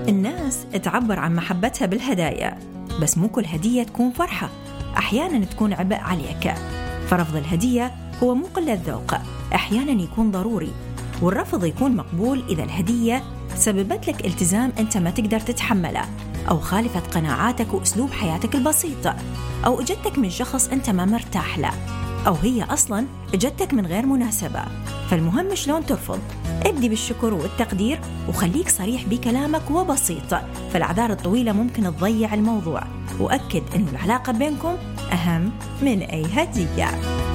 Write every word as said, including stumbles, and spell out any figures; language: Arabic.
الناس تعبر عن محبتها بالهدايا، بس مو كل هدية تكون فرحة، أحياناً تكون عبء عليك. فرفض الهدية هو مو قلة ذوق، أحياناً يكون ضروري، والرفض يكون مقبول إذا الهدية سببت لك التزام أنت ما تقدر تتحمله، أو خالفت قناعاتك وأسلوب حياتك البسيط، أو اجتك من شخص أنت ما مرتاح له، أو هي أصلاً اجتك من غير مناسبة. فالمهم شلون ترفض. ابدي بالشكر والتقدير وخليك صريح بكلامك وبسيط، فالأعذار الطويلة ممكن تضيع الموضوع. وأكد أن العلاقة بينكم أهم من أي هدية.